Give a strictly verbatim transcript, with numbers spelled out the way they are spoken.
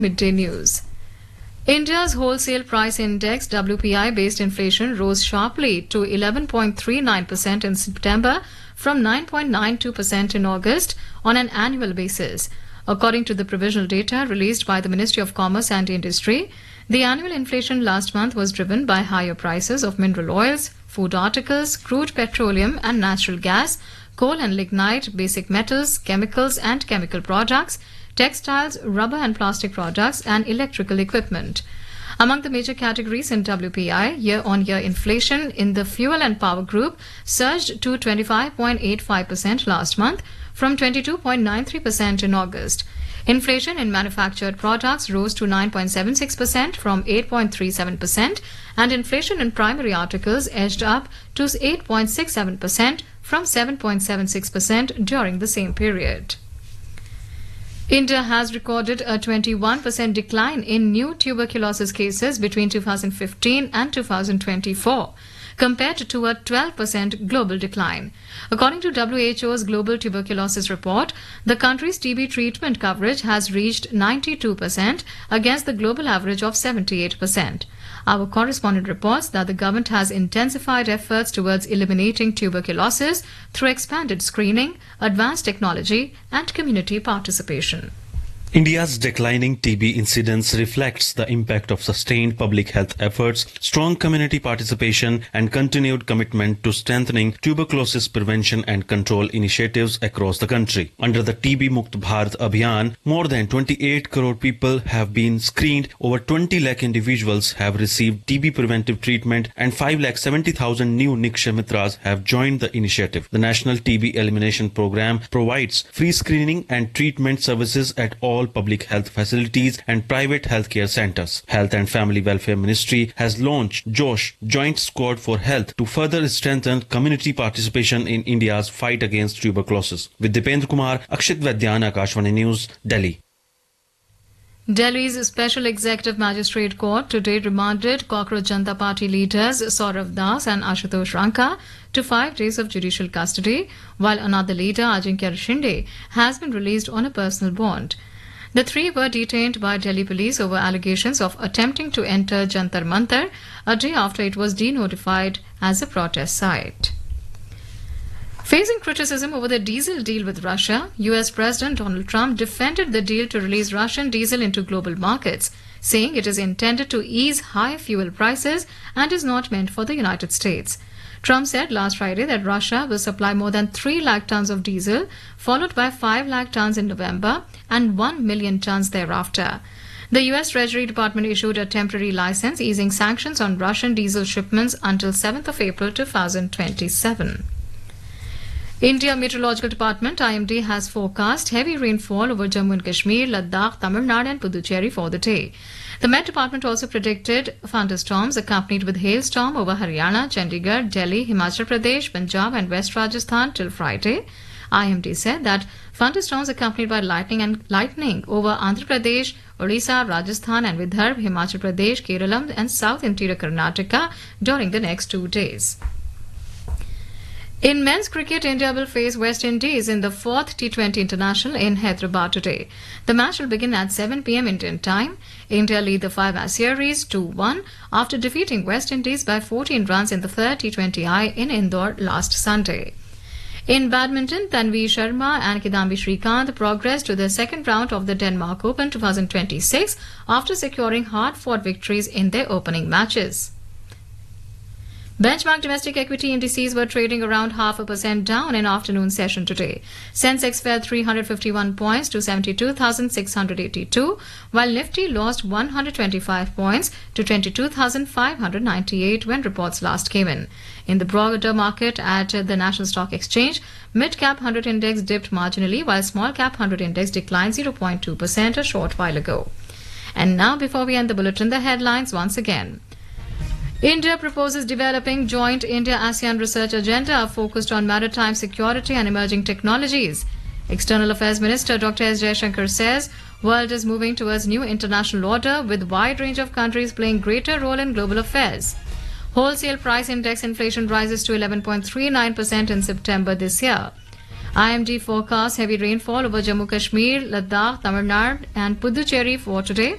Midday news. India's wholesale price index W P I based inflation rose sharply to eleven point three nine percent in September from nine point nine two percent in August on an annual basis. According to the provisional data released by the Ministry of Commerce and Industry, the annual inflation last month was driven by higher prices of mineral oils, food articles, crude petroleum and natural gas, coal and lignite, basic metals, chemicals and chemical products, textiles, rubber and plastic products, and electrical equipment. Among the major categories in W P I, year-on-year inflation in the fuel and power group surged to twenty-five point eight five percent last month from twenty-two point nine three percent in August. Inflation in manufactured products rose to nine point seven six percent from eight point three seven percent, and inflation in primary articles edged up to eight point six seven percent from seven point seven six percent during the same period. India has recorded a twenty-one percent decline in new tuberculosis cases between two thousand fifteen and two thousand twenty-four, compared to a twelve percent global decline. According to W H O's Global Tuberculosis Report, the country's T B treatment coverage has reached ninety-two percent against the global average of seventy-eight percent. Our correspondent reports that the government has intensified efforts towards eliminating tuberculosis through expanded screening, advanced technology, and community participation. India's declining T B incidence reflects the impact of sustained public health efforts, strong community participation, and continued commitment to strengthening tuberculosis prevention and control initiatives across the country. Under the T B Mukt Bharat Abhiyan, more than twenty-eight crore people have been screened, over twenty lakh individuals have received T B preventive treatment, and five lakh seventy thousand new Nikshay Mitras have joined the initiative. The National T B Elimination Program provides free screening and treatment services at all public health facilities and private healthcare centers. Health and Family Welfare Ministry has launched Josh Joint Squad for Health to further strengthen community participation in India's fight against tuberculosis. With Dipendra Kumar, Akshit Vaidyan, Akashvani News, Delhi. Delhi's Special Executive Magistrate Court today remanded Cockroach Janata Party leaders Saurav Das and Ashutosh Ranka to five days of judicial custody, while another leader, Ajinkya Shinde, has been released on a personal bond. The three were detained by Delhi police over allegations of attempting to enter Jantar Mantar a day after it was denotified as a protest site. Facing criticism over the diesel deal with Russia, U S President Donald Trump defended the deal to release Russian diesel into global markets, saying it is intended to ease high fuel prices and is not meant for the United States. Trump said last Friday that Russia will supply more than three lakh tons of diesel, followed by five lakh tons in November and one million tons thereafter. The U S Treasury Department issued a temporary license easing sanctions on Russian diesel shipments until seventh of April two thousand twenty-seven. India Meteorological Department I M D has forecast heavy rainfall over Jammu and Kashmir, Ladakh, Tamil Nadu and Puducherry for the day. The Met Department also predicted thunderstorms accompanied with hailstorm over Haryana, Chandigarh, Delhi, Himachal Pradesh, Punjab and West Rajasthan till Friday. I M D said that thunderstorms accompanied by lightning and lightning over Andhra Pradesh, Odisha, Rajasthan and Vidarbha, Himachal Pradesh, Kerala and South Interior Karnataka during the next two days. In men's cricket, India will face West Indies in the fourth T twenty International in Hyderabad today. The match will begin at seven p m Indian time. India lead the five-match series two one after defeating West Indies by fourteen runs in the third T twenty I in Indore last Sunday. In badminton, Tanvi Sharma and Kidambi Shrikant progressed to the second round of the Denmark Open twenty twenty-six after securing hard-fought victories in their opening matches. Benchmark domestic equity indices were trading around half a percent down in afternoon session today. Sensex fell three hundred fifty-one points to seventy-two thousand six hundred eighty-two, while Nifty lost one hundred twenty-five points to twenty-two thousand five hundred ninety-eight when reports last came in. In the broader market at the National Stock Exchange, Mid-Cap one hundred index dipped marginally, while Small-Cap one hundred index declined zero point two percent a short while ago. And now, before we end the bulletin, the headlines once again. India proposes developing joint India-ASEAN research agenda focused on maritime security and emerging technologies. External Affairs Minister Doctor S. Jaishankar says world is moving towards new international order with wide range of countries playing greater role in global affairs. Wholesale price index inflation rises to eleven point three nine percent in September this year. I M D forecasts heavy rainfall over Jammu Kashmir, Ladakh, Tamil Nadu, and Puducherry for today.